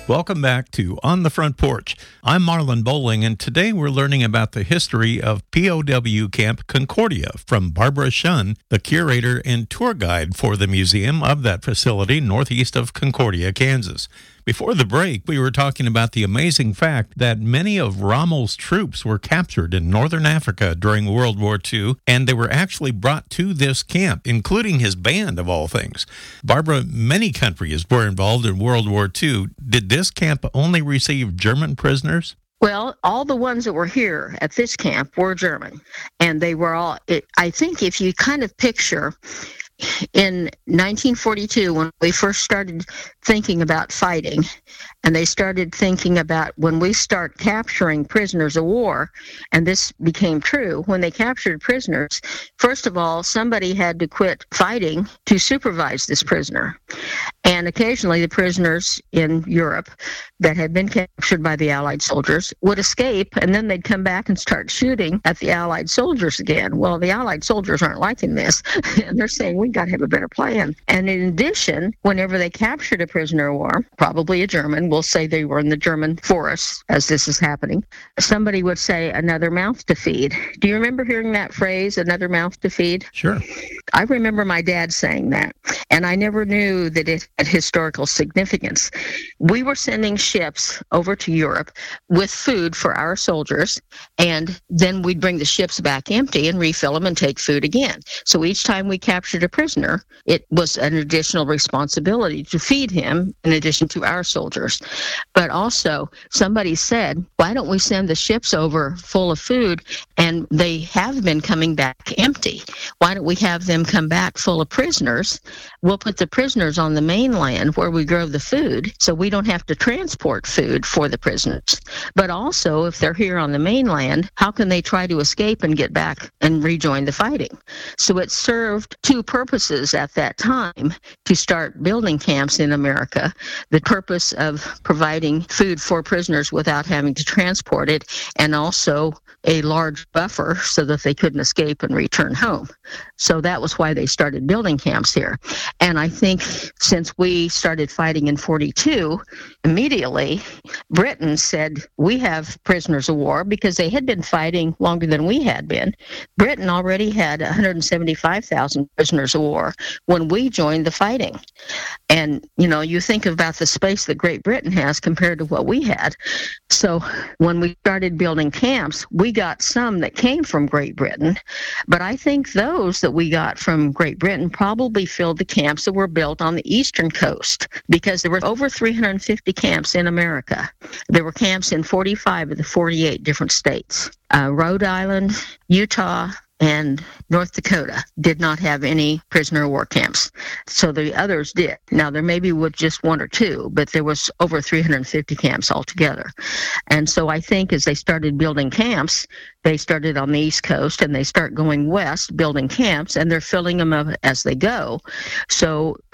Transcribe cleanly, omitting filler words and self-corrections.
Welcome back to On the Front Porch. I'm Marlon Bowling, and today we're learning about the history of POW Camp Concordia from Barbara Shunn, the curator and tour guide for the museum of that facility northeast of Concordia, Kansas. Before the break, we were talking about the amazing fact that many of Rommel's troops were captured in northern Africa during World War II, and they were actually brought to this camp, including his band, of all things. Barbara, many countries were involved in World War II. Did this camp only receive German prisoners? Well, all the ones that were here at this camp were German, and they were all, I think if you kind of picture in 1942, when we first started thinking about fighting, and they started thinking about when we start capturing prisoners of war, and this became true, when they captured prisoners, first of all, somebody had to quit fighting to supervise this prisoner. And occasionally the prisoners in Europe that had been captured by the Allied soldiers would escape, and then they'd come back and start shooting at the Allied soldiers again. Well, the Allied soldiers aren't liking this, and they're saying, we've got to have a better plan. And in addition, whenever they captured a prisoner of war, probably a German, we'll say they were in the German forests as this is happening, somebody would say, another mouth to feed. Do you remember hearing that phrase, another mouth to feed? Sure. I remember my dad saying that, and I never knew that it had historical significance. We were sending ships over to Europe with food for our soldiers, and then we'd bring the ships back empty and refill them and take food again. So each time we captured a prisoner, it was an additional responsibility to feed him in addition to our soldiers. But also, somebody said, why don't we send the ships over full of food, and they have been coming back empty? Why don't we have them come back full of prisoners? We'll put the prisoners on the mainland where we grow the food, so we don't have to transport food for the prisoners. But also, if they're here on the mainland, how can they try to escape and get back and rejoin the fighting? So it served two purposes at that time to start building camps in America. The purpose of providing food for prisoners without having to transport it, and also a large buffer so that they couldn't escape and return home. So that was why they started building camps here. And I think since we started fighting in 42, immediately Britain said, we have prisoners of war, because they had been fighting longer than we had been. Britain already had 175,000 prisoners of war when we joined the fighting. And, you know, you think about the space that Great Britain has compared to what we had. So when we started building camps, we got some that came from Great Britain, but I think those that we got from Great Britain probably filled the camps that were built on the eastern coast, because there were over 350 camps in America. There were camps in 45 of the 48 different states. Rhode Island, Utah, and North Dakota did not have any prisoner of war camps. So the others did. Now, there maybe was just one or two, but there was over 350 camps altogether. And so I think as they started building camps, they started on the East Coast, and they start going west, building camps, and they're filling them up as they go. So